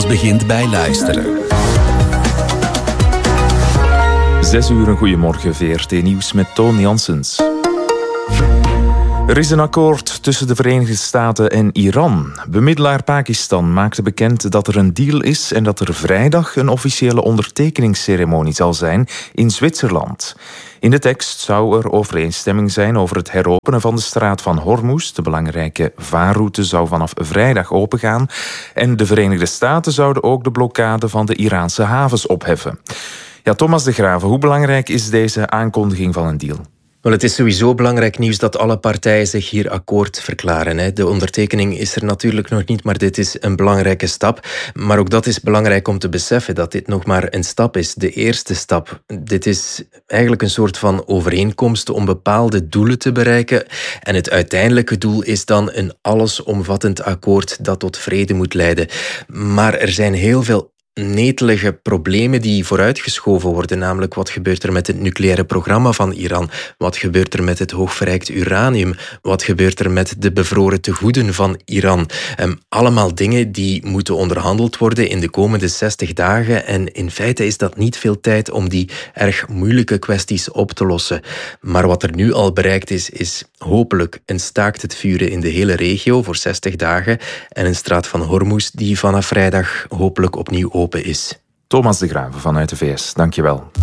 Alles begint bij luisteren. 6 uur, een goeiemorgen, VRT Nieuws met Toon Janssens. Er is een akkoord tussen de Verenigde Staten en Iran. Bemiddelaar Pakistan maakte bekend dat er een deal is en dat er vrijdag een officiële ondertekeningsceremonie zal zijn in Zwitserland. In de tekst zou er overeenstemming zijn over het heropenen van de straat van Hormuz. De belangrijke vaarroute zou vanaf vrijdag opengaan. En de Verenigde Staten zouden ook de blokkade van de Iraanse havens opheffen. Ja, Thomas de Graeve, hoe belangrijk is deze aankondiging van een deal? Wel, het is sowieso belangrijk nieuws dat alle partijen zich hier akkoord verklaren. De ondertekening is er natuurlijk nog niet, maar dit is een belangrijke stap. Maar ook dat is belangrijk om te beseffen, dat dit nog maar een stap is. De eerste stap. Dit is eigenlijk een soort van overeenkomst om bepaalde doelen te bereiken. En het uiteindelijke doel is dan een allesomvattend akkoord dat tot vrede moet leiden. Maar er zijn heel veel netelige problemen die vooruitgeschoven worden. Namelijk, wat gebeurt er met het nucleaire programma van Iran? Wat gebeurt er met het hoogverrijkt uranium? Wat gebeurt er met de bevroren tegoeden van Iran? Allemaal dingen die moeten onderhandeld worden in de komende 60 dagen. En in feite is dat niet veel tijd om die erg moeilijke kwesties op te lossen. Maar wat er nu al bereikt is hopelijk een staakt het vuren in de hele regio voor 60 dagen en een straat van Hormuz die vanaf vrijdag hopelijk opnieuw open is. Thomas de Graeve vanuit de VS, dankjewel.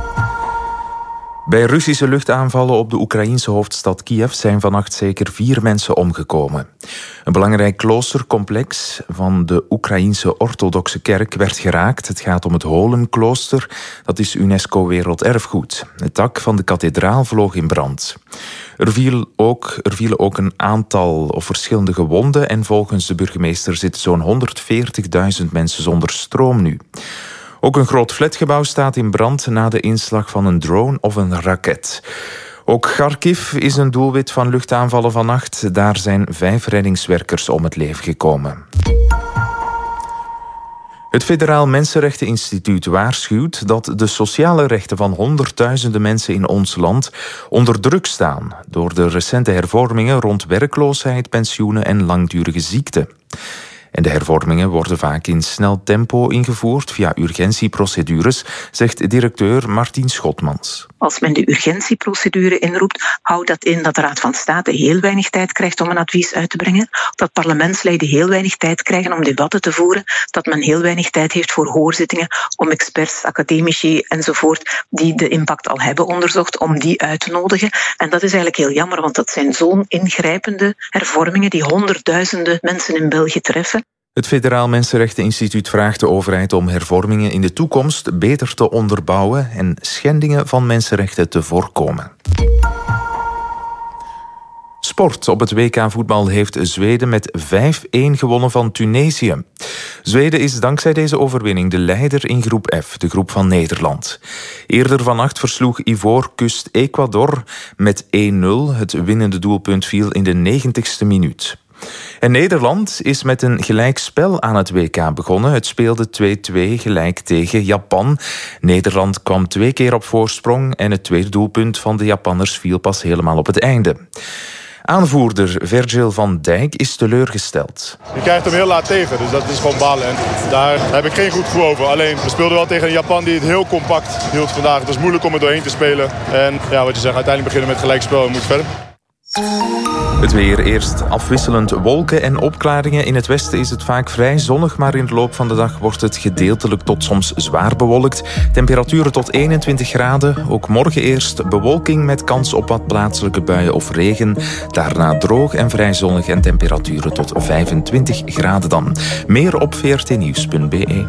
Bij Russische luchtaanvallen op de Oekraïense hoofdstad Kiev zijn vannacht zeker 4 mensen omgekomen. Een belangrijk kloostercomplex van de Oekraïense orthodoxe kerk werd geraakt. Het gaat om het Holenklooster, dat is UNESCO Werelderfgoed. Het dak van de kathedraal vloog in brand. Er vielen ook een aantal of verschillende gewonden en volgens de burgemeester zitten zo'n 140.000 mensen zonder stroom nu. Ook een groot flatgebouw staat in brand na de inslag van een drone of een raket. Ook Kharkiv is een doelwit van luchtaanvallen vannacht. Daar zijn 5 reddingswerkers om het leven gekomen. Het Federaal Mensenrechteninstituut waarschuwt dat de sociale rechten van honderdduizenden mensen in ons land onder druk staan door de recente hervormingen rond werkloosheid, pensioenen en langdurige ziekte. En de hervormingen worden vaak in snel tempo ingevoerd via urgentieprocedures, zegt directeur Martien Schotmans. Als men de urgentieprocedure inroept, houdt dat in dat de Raad van State heel weinig tijd krijgt om een advies uit te brengen, dat parlementsleden heel weinig tijd krijgen om debatten te voeren, dat men heel weinig tijd heeft voor hoorzittingen om experts, academici enzovoort die de impact al hebben onderzocht, om die uit te nodigen. En dat is eigenlijk heel jammer, want dat zijn zo'n ingrijpende hervormingen die honderdduizenden mensen in België treffen. Het Federaal Mensenrechteninstituut vraagt de overheid om hervormingen in de toekomst beter te onderbouwen en schendingen van mensenrechten te voorkomen. Sport. Op het WK voetbal heeft Zweden met 5-1 gewonnen van Tunesië. Zweden is dankzij deze overwinning de leider in groep F, de groep van Nederland. Eerder vannacht versloeg Ivoorkust Ecuador met 1-0. Het winnende doelpunt viel in de 90ste minuut. En Nederland is met een gelijkspel aan het WK begonnen. Het speelde 2-2 gelijk tegen Japan. Nederland kwam 2 keer op voorsprong en het tweede doelpunt van de Japanners viel pas helemaal op het einde. Aanvoerder Virgil van Dijk is teleurgesteld. Je krijgt hem heel laat tegen, dus dat is gewoon balen. En daar heb ik geen goed gevoel over. Alleen, we speelden wel tegen een Japan die het heel compact hield vandaag. Het was moeilijk om er doorheen te spelen. En ja, wat je zegt, uiteindelijk beginnen met gelijkspel en moet verder. Het weer, eerst afwisselend wolken en opklaringen. In het westen is het vaak vrij zonnig, maar in de loop van de dag wordt het gedeeltelijk tot soms zwaar bewolkt. Temperaturen tot 21 graden. Ook morgen eerst bewolking met kans op wat plaatselijke buien of regen. Daarna droog en vrij zonnig en temperaturen tot 25 graden dan. Meer op vrtnieuws.be.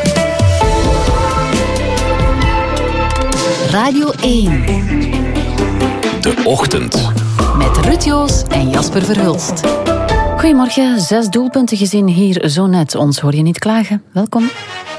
Radio 1. De Ochtend. Met Ruud Joos en Jasper Verhulst. Goedemorgen, 6 doelpunten gezien hier zo net. Ons hoor je niet klagen. Welkom.